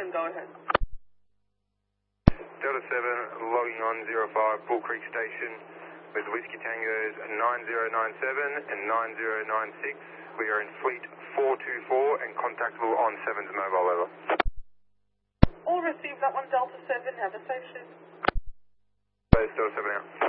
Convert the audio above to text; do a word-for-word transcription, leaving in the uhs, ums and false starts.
seven, go ahead. Delta seven, logging on zero five, Bull Creek Station with Whiskey Tangos nine zero nine seven and nine zero nine six. We are in Fleet four two four and contactable on seven's mobile, over. All received, that one Delta seven, have a safe shift. Delta seven out.